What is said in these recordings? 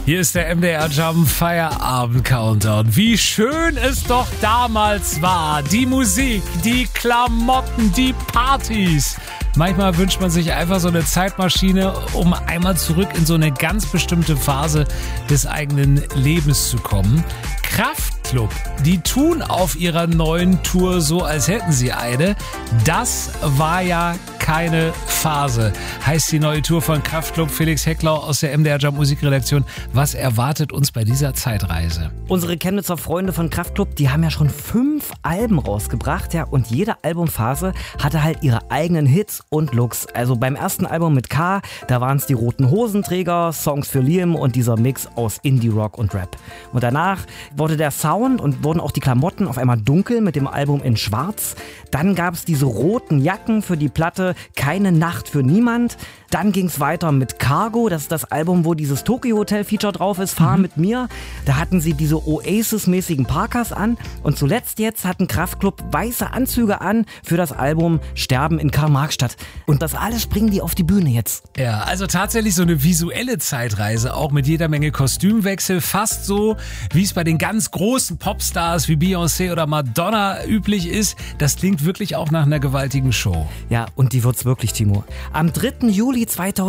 Hier ist der MDR Jump Feierabend Countdown. Wie schön es doch damals war. Die Musik, die Klamotten, die Partys. Manchmal wünscht man sich einfach so eine Zeitmaschine, um einmal zurück in so eine ganz bestimmte Phase des eigenen Lebens zu kommen. Kraftklub, die tun auf ihrer neuen Tour so, als hätten sie eine. Das war ja keine Phase, heißt die neue Tour von Kraftklub. Felix Hecklau aus der MDR Jump Musikredaktion. Was erwartet uns bei dieser Zeitreise? Unsere Chemnitzer Freunde von Kraftklub, die haben ja schon 5 Alben rausgebracht, ja, und jede Albumphase hatte halt ihre eigenen Hits und Looks. Also beim ersten Album mit K, da waren es die roten Hosenträger, Songs für Liam und dieser Mix aus Indie-Rock und Rap. Und danach wurde der Sound und wurden auch die Klamotten auf einmal dunkel mit dem Album in Schwarz. Dann gab es diese roten Jacken für die Platte Keine Nacht für niemand. Dann ging es weiter mit Cargo, das ist das Album, wo dieses Tokyo Hotel Feature drauf ist, Fahr mit mir. Da hatten sie diese Oasis-mäßigen Parkas an. Und zuletzt jetzt hatten Kraftklub weiße Anzüge an für das Album Sterben in Karl-Marx-Stadt. Und das alles bringen die auf die Bühne jetzt. Ja, also tatsächlich so eine visuelle Zeitreise, auch mit jeder Menge Kostümwechsel. Fast so, wie es bei den ganz großen Popstars wie Beyoncé oder Madonna üblich ist. Das klingt wirklich auch nach einer gewaltigen Show. Ja, und die wird's wirklich, Timo. Am 3. Juli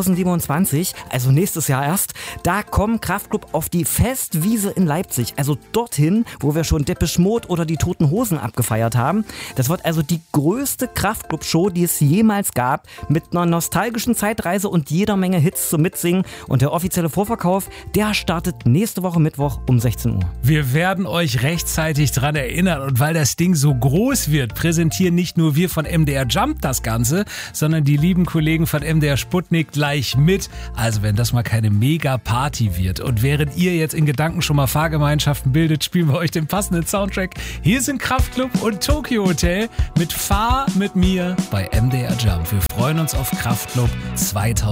2027, also nächstes Jahr erst, da kommen Kraftklub auf die Festwiese in Leipzig. Also dorthin, wo wir schon Depeche Mode oder die Toten Hosen abgefeiert haben. Das wird also die größte Kraftklub-Show, die es jemals gab, mit einer nostalgischen Zeitreise und jeder Menge Hits zum Mitsingen. Und der offizielle Vorverkauf, der startet nächste Woche Mittwoch um 16 Uhr. Wir werden euch rechtzeitig dran erinnern, und weil das Ding so groß wird, präsentieren nicht nur wir von MDR Jump das Ganze, sondern die lieben Kollegen von MDR Sputnik gleich mit. Also wenn das mal keine Mega-Party wird. Und während ihr jetzt in Gedanken schon mal Fahrgemeinschaften bildet, spielen wir euch den passenden Soundtrack. Hier sind Kraftklub und Tokyo Hotel mit Fahr mit mir bei MDR Jump. Wir freuen uns auf Kraftklub 2000.